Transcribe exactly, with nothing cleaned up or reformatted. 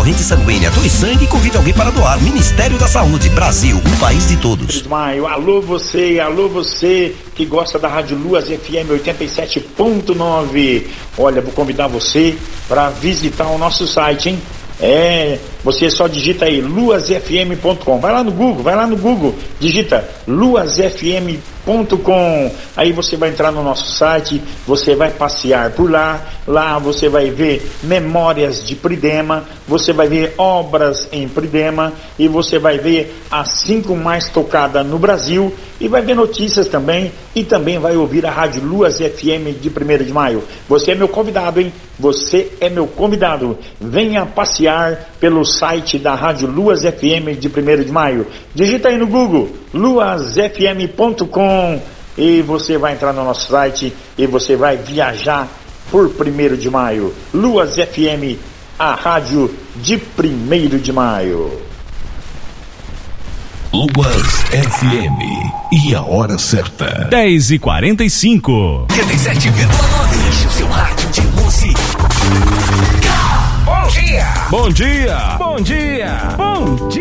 corrente sanguínea, doe sangue e convide alguém para doar. Ministério da Saúde, Brasil, um país de todos. Maio, alô você, alô você que gosta da Rádio Luas F M oitenta e sete ponto nove. Olha, vou convidar você para visitar o nosso site, hein? É, você só digita aí luas f m ponto com. Vai lá no Google, vai lá no Google, digita luas f m ponto com. Aí você vai entrar no nosso site, você vai passear por lá. Lá você vai ver memórias de Pridema, você vai ver obras em Pridema e você vai ver as cinco mais tocadas no Brasil e vai ver notícias também e também vai ouvir a Rádio Luas F M de primeiro de maio. Você é meu convidado, hein? Você é meu convidado. Venha passear pelo site da Rádio Luas F M de primeiro de maio. Digita aí no Google luas f m ponto com e você vai entrar no nosso site e você vai viajar por primeiro de maio. Luas F M, a rádio de primeiro de maio. Luas F M e a hora certa. dez e quarenta e cinco. oitenta e sete vírgula nove. Enche o seu rádio de música. Bom dia! Bom dia! Bom dia! Bom dia!